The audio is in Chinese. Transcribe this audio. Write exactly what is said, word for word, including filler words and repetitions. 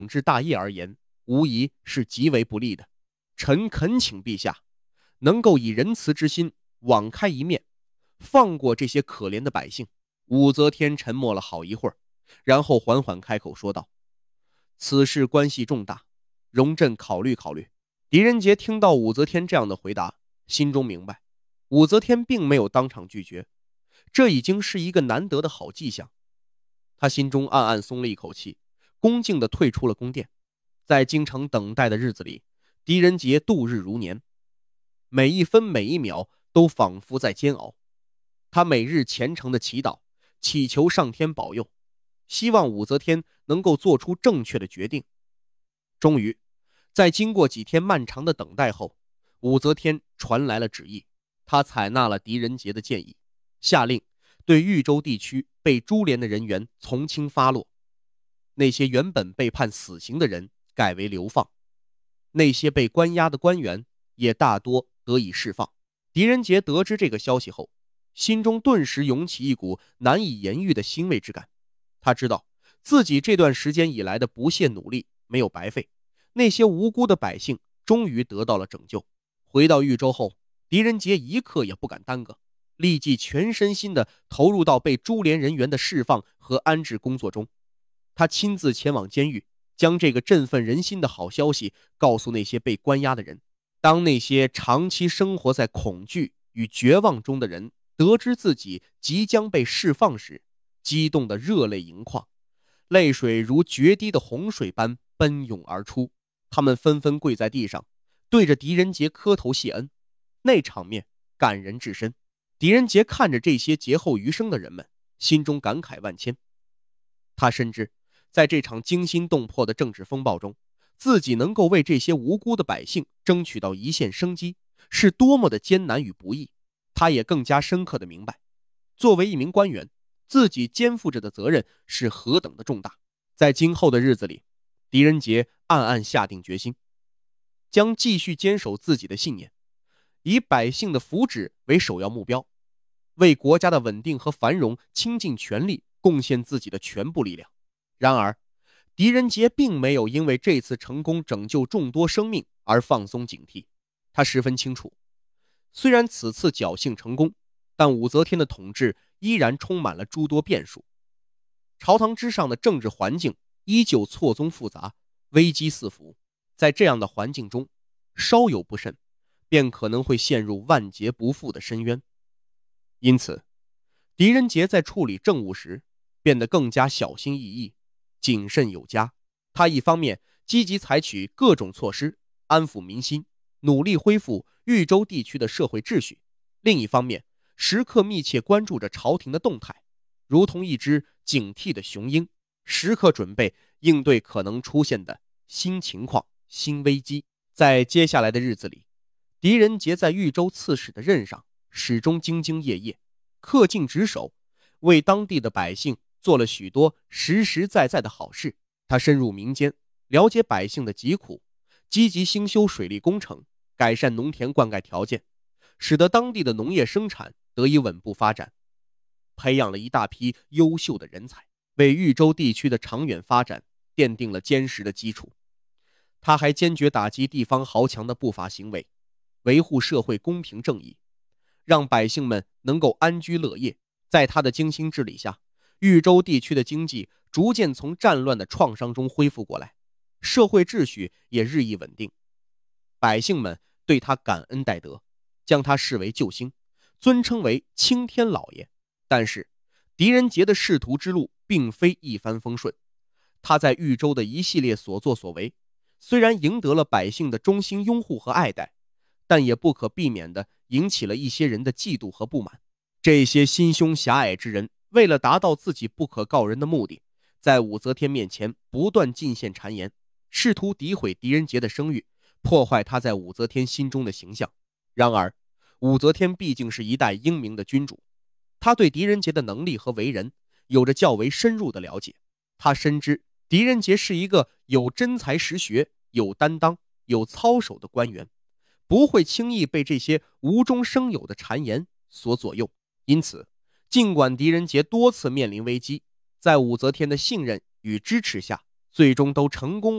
统治大业而言，无疑是极为不利的。臣恳请陛下能够以仁慈之心网开一面，放过这些可怜的百姓。武则天沉默了好一会儿，然后缓缓开口说道：“此事关系重大，容朕考虑考虑。”狄仁杰听到武则天这样的回答，心中明白，武则天并没有当场拒绝，这已经是一个难得的好迹象。他心中暗暗松了一口气，恭敬地退出了宫殿。在京城等待的日子里，狄仁杰度日如年，每一分每一秒都仿佛在煎熬。他每日虔诚的祈祷，祈求上天保佑，希望武则天能够做出正确的决定。终于，在经过几天漫长的等待后，武则天传来了旨意。她采纳了狄仁杰的建议，下令对豫州地区被株连的人员从轻发落，那些原本被判死刑的人改为流放，那些被关押的官员也大多得以释放。狄仁杰得知这个消息后，心中顿时涌起一股难以言喻的欣慰之感。他知道自己这段时间以来的不懈努力没有白费，那些无辜的百姓终于得到了拯救。回到豫州后，狄仁杰一刻也不敢耽搁，立即全身心地投入到被株连人员的释放和安置工作中。他亲自前往监狱，将这个振奋人心的好消息告诉那些被关押的人。当那些长期生活在恐惧与绝望中的人得知自己即将被释放时，激动得热泪盈眶，泪水如决堤的洪水般奔涌而出。他们纷纷跪在地上，对着狄仁杰磕头谢恩，那场面感人至深。狄仁杰看着这些劫后余生的人们，心中感慨万千。他深知在这场惊心动魄的政治风暴中，自己能够为这些无辜的百姓争取到一线生机，是多么的艰难与不易。他也更加深刻地明白，作为一名官员，自己肩负着的责任是何等的重大。在今后的日子里，狄仁杰暗暗下定决心，将继续坚守自己的信念，以百姓的福祉为首要目标，为国家的稳定和繁荣倾尽全力，贡献自己的全部力量。然而，狄仁杰并没有因为这次成功拯救众多生命而放松警惕。他十分清楚，虽然此次侥幸成功，但武则天的统治依然充满了诸多变数。朝堂之上的政治环境依旧错综复杂，危机四伏。在这样的环境中，稍有不慎，便可能会陷入万劫不复的深渊。因此，狄仁杰在处理政务时变得更加小心翼翼，谨慎有加。他一方面积极采取各种措施安抚民心，努力恢复豫州地区的社会秩序；另一方面，时刻密切关注着朝廷的动态，如同一只警惕的雄鹰，时刻准备应对可能出现的新情况、新危机。在接下来的日子里，狄仁杰在豫州刺史的任上始终兢兢业业，恪尽职守，为当地的百姓做了许多实实在在的好事。他深入民间，了解百姓的疾苦，积极兴修水利工程，改善农田灌溉条件，使得当地的农业生产得以稳步发展，培养了一大批优秀的人才，为豫州地区的长远发展奠定了坚实的基础。他还坚决打击地方豪强的不法行为，维护社会公平正义，让百姓们能够安居乐业。在他的精心治理下，豫州地区的经济逐渐从战乱的创伤中恢复过来，社会秩序也日益稳定。百姓们对他感恩戴德，将他视为救星，尊称为青天老爷。但是狄仁杰的仕途之路并非一帆风顺，他在豫州的一系列所作所为，虽然赢得了百姓的衷心拥护和爱戴，但也不可避免地引起了一些人的嫉妒和不满。这些心胸狭隘之人，为了达到自己不可告人的目的，在武则天面前不断进献谗言，试图诋毁狄仁杰的声誉，破坏他在武则天心中的形象。然而，武则天毕竟是一代英明的君主，她对狄仁杰的能力和为人有着较为深入的了解。她深知狄仁杰是一个有真才实学、有担当、有操守的官员，不会轻易被这些无中生有的谗言所左右。因此，尽管狄仁杰多次面临危机，在武则天的信任与支持下， 最终都成功